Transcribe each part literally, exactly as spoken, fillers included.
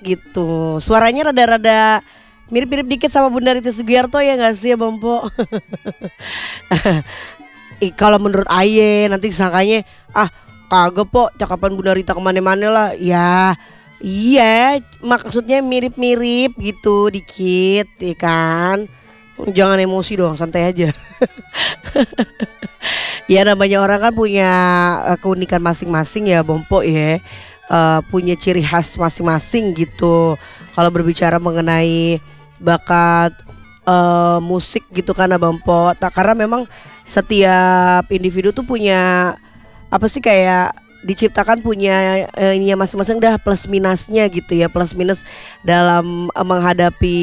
gitu. Suaranya rada-rada mirip-mirip dikit sama Bunda Rita Sugiarto ya nggak sih ya Bang Po? Ih, kalau menurut Aye nanti disangkanya ah kagak po cakapan Bunda Rita kemana-mana lah ya. Iya maksudnya mirip-mirip gitu dikit ya kan. Jangan emosi dong, santai aja. Ya namanya orang kan punya eh, keunikan masing-masing ya Bompo ya. Eh, punya ciri khas masing-masing gitu. Kalau berbicara mengenai bakat eh, musik gitu kan Abang Po. Tak karena memang setiap individu tuh punya apa sih kayak diciptakan punya eh, ininya masing-masing dah plus minusnya gitu ya, plus minus dalam eh, menghadapi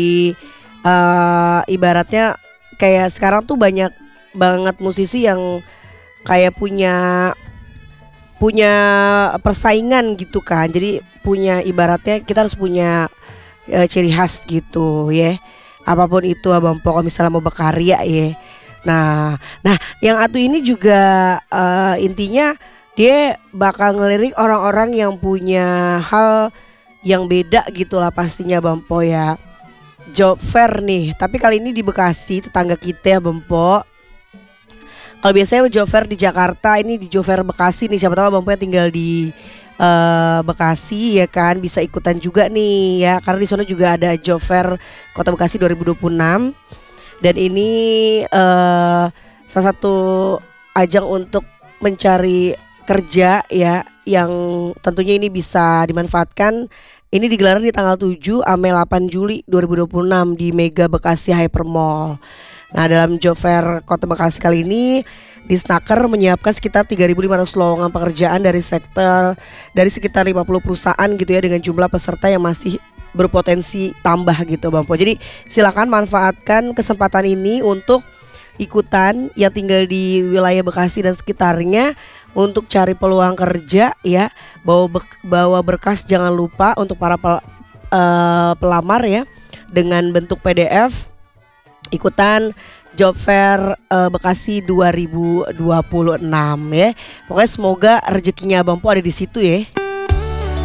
eh, ibaratnya kayak sekarang tuh banyak banget musisi yang kayak punya punya persaingan gitu kan. Jadi punya ibaratnya kita harus punya eh, ciri khas gitu ya. Apapun itu Abang pokok misalnya mau berkarya ya. Nah, nah yang atu ini juga eh, intinya dia bakal ngelirik orang-orang yang punya hal yang beda gitu lah pastinya Bang Po ya. Job fair nih, tapi kali ini di Bekasi tetangga kita ya Bang Po. Kalau biasanya job fair di Jakarta, ini di job fair Bekasi nih. Siapa tahu Bang Po yang tinggal di eh, Bekasi ya kan bisa ikutan juga nih ya. Karena di sana juga ada job fair Kota Bekasi dua ribu dua puluh enam. Dan ini eh, salah satu ajang untuk mencari kerja ya yang tentunya ini bisa dimanfaatkan. Ini digelar di tanggal tujuh sampai delapan Juli dua ribu dua puluh enam di Mega Bekasi Hyper Mall. Nah, dalam job fair Kota Bekasi kali ini Disnaker menyiapkan sekitar tiga ribu lima ratus lowongan pekerjaan dari sektor dari sekitar lima puluh perusahaan gitu ya dengan jumlah peserta yang masih berpotensi tambah gitu Bang Po. Jadi silakan manfaatkan kesempatan ini untuk ikutan yang tinggal di wilayah Bekasi dan sekitarnya untuk cari peluang kerja ya. Bawa bek, bawa berkas jangan lupa untuk para pel, uh, pelamar ya dengan bentuk P D F. Ikutan job fair uh, Bekasi dua ribu dua puluh enam ya. Pokoknya semoga rezekinya Bang Po ada di situ ya.